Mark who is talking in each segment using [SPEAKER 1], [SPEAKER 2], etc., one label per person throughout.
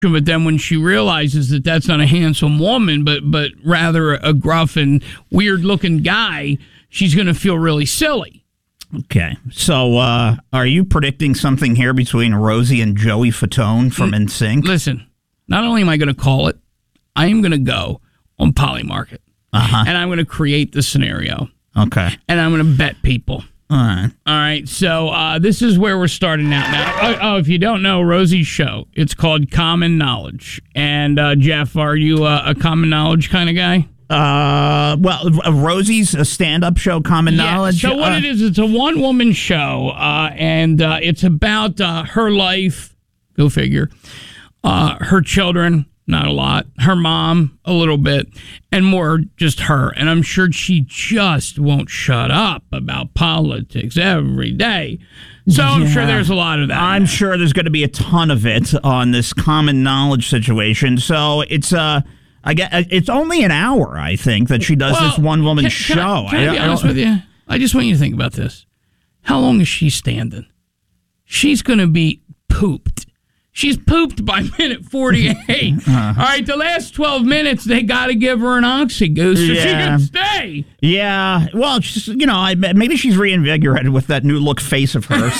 [SPEAKER 1] But then when she realizes that that's not a handsome woman, but rather a gruff and weird-looking guy, she's going to feel really silly.
[SPEAKER 2] Okay. So are you predicting something here between Rosie and Joey Fatone from NSYNC?
[SPEAKER 1] Listen, not only am I going to call it, I am going to go on Polymarket. And I'm going to create the scenario.
[SPEAKER 2] Okay.
[SPEAKER 1] And I'm going to bet people.
[SPEAKER 2] All
[SPEAKER 1] right. So this is where we're starting out now. Oh, if you don't know, Rosie's show, it's called Common Knowledge. And Jeff, are you a Common Knowledge kind of guy?
[SPEAKER 2] Well, Rosie's a stand-up show, Common Knowledge.
[SPEAKER 1] So what it is, it's a one-woman show, and it's about her life, go figure, her children, not a lot, her mom, a little bit, and more just her. And I'm sure she just won't shut up about politics every day. So I'm sure there's a lot of that.
[SPEAKER 2] I'm sure there's going to be a ton of it on this Common Knowledge situation. So it's it's only an hour, I think, that she does this one-woman show.
[SPEAKER 1] Can I be honest with you? I just want you to think about this. How long is she standing? She's going to be pooped. She's pooped by minute 48. All right, the last 12 minutes, they got to give her an oxy-goose so she can stay.
[SPEAKER 2] Yeah, well, maybe she's reinvigorated with that new look face of hers.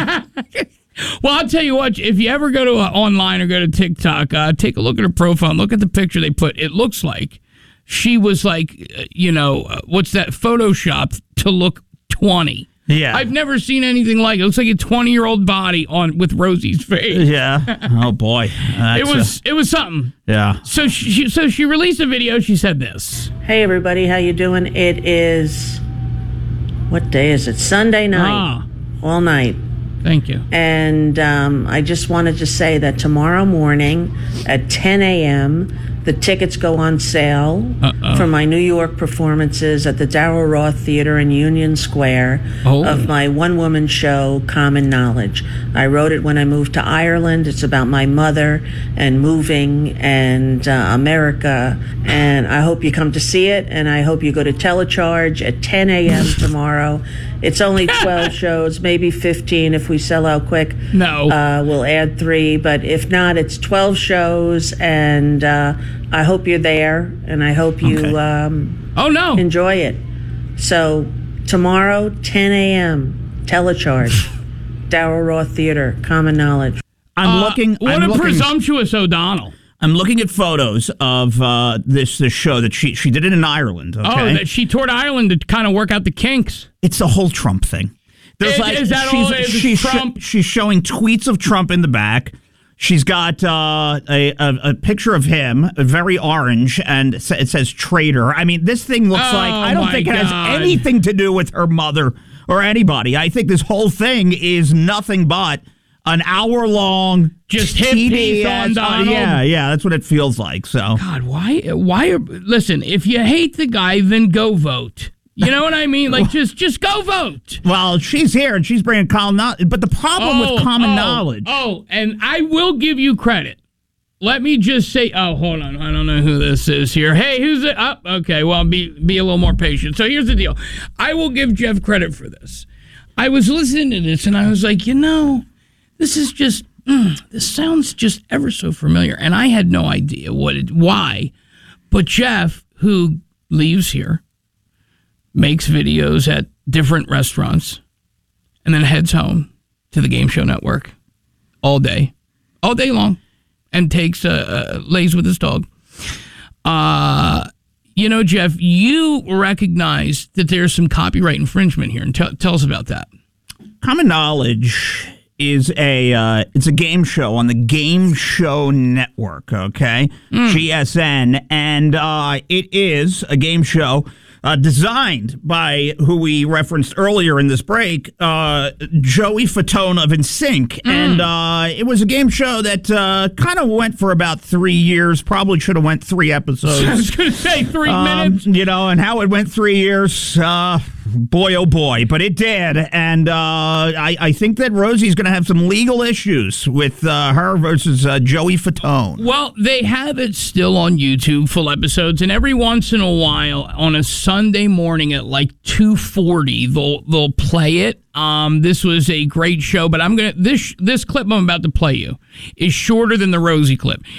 [SPEAKER 1] Well, I'll tell you what, if you ever go to online or go to TikTok, take a look at her profile and look at the picture they put. It looks like she was like, what's that, Photoshopped to look 20.
[SPEAKER 2] Yeah.
[SPEAKER 1] I've never seen anything like it. It looks like a 20-year-old body with Rosie's face.
[SPEAKER 2] Yeah. Oh, boy.
[SPEAKER 1] It was something.
[SPEAKER 2] Yeah.
[SPEAKER 1] So she released a video. She said this.
[SPEAKER 3] Hey, everybody. How you doing? It is, what day is it? Sunday night. All night.
[SPEAKER 1] Thank you.
[SPEAKER 3] And I just wanted to say that tomorrow morning at 10 a.m., the tickets go on sale for my New York performances at the Darryl Roth Theater in Union Square of my one-woman show, Common Knowledge. I wrote it when I moved to Ireland. It's about my mother and moving and America. And I hope you come to see it, and I hope you go to Telecharge at 10 a.m. tomorrow. It's only 12 shows, maybe 15 if we sell out quick.
[SPEAKER 1] No.
[SPEAKER 3] We'll add 3, but if not, it's 12 shows, and I hope you're there, and I hope you enjoy it. So tomorrow, 10 a.m., Telecharge, Darryl Roth Theater, Common Knowledge.
[SPEAKER 1] What a presumptuous O'Donnell.
[SPEAKER 2] I'm looking at photos of this shew that she did it in Ireland. Okay?
[SPEAKER 1] Oh, that she toured Ireland to kind of work out the kinks.
[SPEAKER 2] It's the whole Trump thing.
[SPEAKER 1] Is that all it is, Trump?
[SPEAKER 2] She's showing tweets of Trump in the back. She's got a picture of him, very orange, and it says traitor. I mean, this thing looks like, I don't think it has anything to do with her mother or anybody. I think this whole thing is nothing but an hour-long
[SPEAKER 1] just hit piece on Donald.
[SPEAKER 2] Yeah, that's what it feels like. So,
[SPEAKER 1] God, why? Listen, if you hate the guy, then go vote. You know what I mean? Like, just go vote.
[SPEAKER 2] Well, she's here and she's bringing common knowledge. But the problem with common knowledge.
[SPEAKER 1] Oh, and I will give you credit. Let me just say, hold on. I don't know who this is here. Hey, who's it? Oh, okay, well, be a little more patient. So here's the deal. I will give Jeff credit for this. I was listening to this and I was like, this is just, this sounds just ever so familiar. And I had no idea why. But Jeff, who leaves here, makes videos at different restaurants, and then heads home to the Game Show Network all day long, and takes lays with his dog. Jeff, you recognize that there's some copyright infringement here, and tell us about that.
[SPEAKER 2] Common Knowledge is it's a game show on the Game Show Network, okay? GSN, and it is a game show designed by who we referenced earlier in this break, Joey Fatone of NSYNC. And it was a game show that kind of went for about 3 years, probably should have went 3 episodes.
[SPEAKER 1] I was going to say 3 minutes.
[SPEAKER 2] And how it went 3 years, boy, oh boy, but it did. And I think that Rosie's going to have some legal issues with her versus Joey Fatone.
[SPEAKER 1] Well, they have it still on YouTube, full episodes, and every once in a while on a Sunday morning at like 2:40, they'll play it. This was a great show, but this clip I'm about to play you is shorter than the Rosie clip.